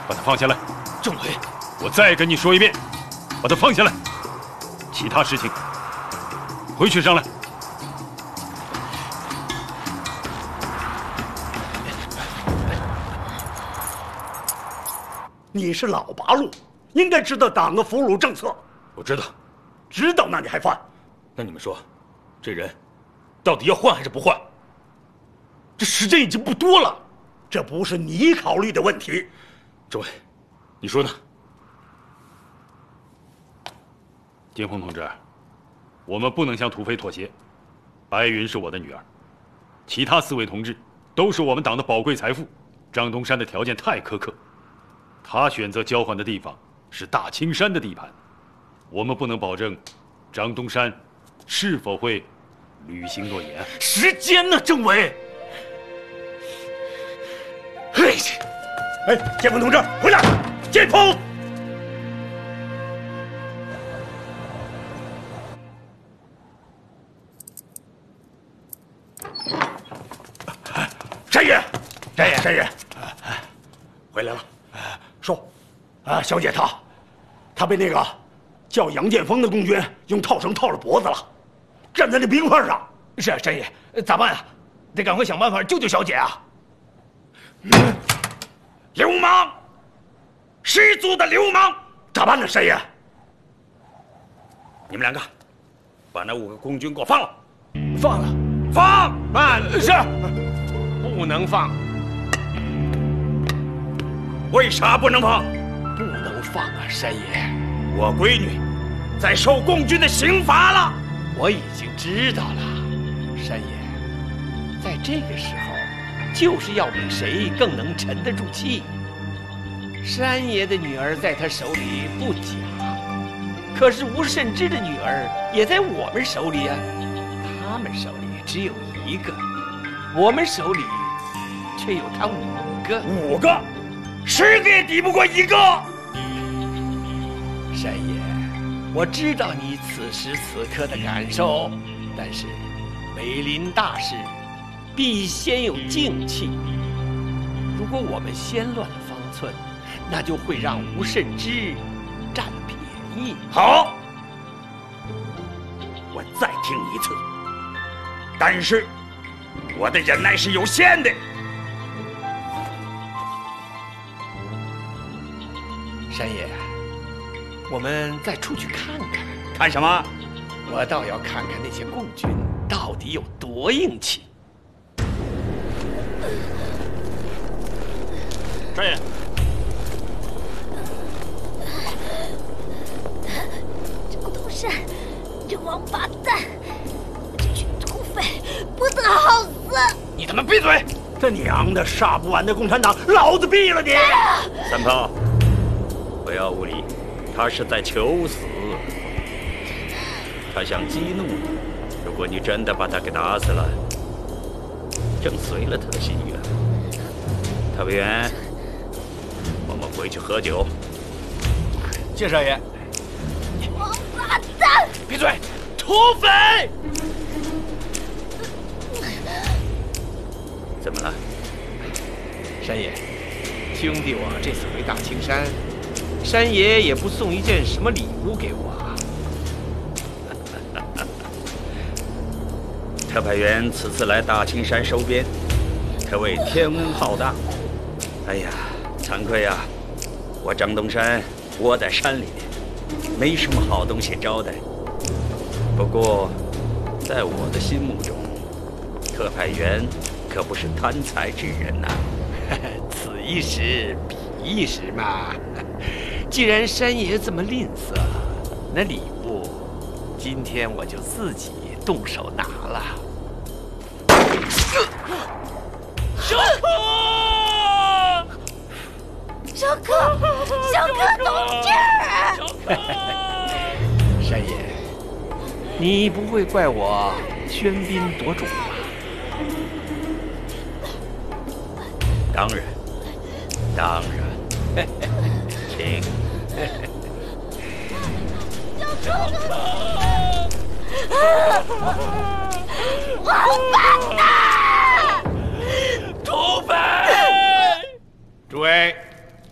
把他放下来。 政委， 我再跟你说一遍，把他放下来。其他事情回去商量。 你是老八路，应该知道党的俘虏政策。 我知道， 知道那你还犯？ 那你们说，这人到底要换还是不换？这时间已经不多了， 这不是你考虑的问题。 政委，你说呢？ 丁峰同志，我们不能向土匪妥协。白云是我的女儿，其他4位同志都是我们党的宝贵财富。张东山的条件太苛刻，他选择交换的地方是大青山的地盘，我们不能保证张东山是否会履行诺言。 时间呢，政委？ 哎，建峰同志，回来！建峰，山爷，山爷，回来了。说，小姐她被那个叫杨建峰的共军用套绳套了脖子了，站在那冰块上。 是啊，山爷，咋办啊？得赶快想办法救救小姐啊！ 流氓，十足的流氓！咋办呢，山爷？ 你们2个，把那5个共军给我放了！ 放了， 放！ 是， 不能放。为啥不能放？ 不能放啊，山爷！ 我闺女在受共军的刑罚了。 我已经知道了，山爷，在这个时候，就是要比谁更能沉得住气。山爷的女儿在他手里不假，可是吴慎之的女儿也在我们手里啊。他们手里只有1个，我们手里却有他5个。 5个，10个也抵不过1个。 山爷，我知道你此时此刻的感受，但是美临大事，必先有静气。如果我们先乱了方寸，那就会让吴慎之占了便宜。 好，我再听你一次，但是我的忍耐是有限的。 山爷，我们再出去看看。 看什么？ 我倒要看看那些共军到底有多硬气。 山爷， 张东山，这王八蛋，这群土匪不得好死！ 你他妈闭嘴！ 这娘的，杀不完的共产党，老子毙了你！ 三炮，不要无礼，他是在求死，他想激怒你。如果你真的把他给打死了，正随了他的心愿。特派员，我们回去喝酒。 谢山爷。 王八蛋！ 闭嘴！土匪！ 怎么了？ 山爷，兄弟我这次回大青山，山爷也不送一件什么礼物给我啊。 特派员此次来大青山收编，可谓天恩浩大。哎呀，惭愧呀，我张东山窝在山里面，没什么好东西招待。不过，在我的心目中，特派员可不是贪财之人呐。 此一时彼一时嘛。既然山爷这么吝啬，那礼物今天我就自己动手拿了。 小可， 小可，懂劲儿！ 山爷，你不会怪我喧宾夺主吧？ 当然，当然，请。 小可，王八蛋！ 土匪！ 诸位，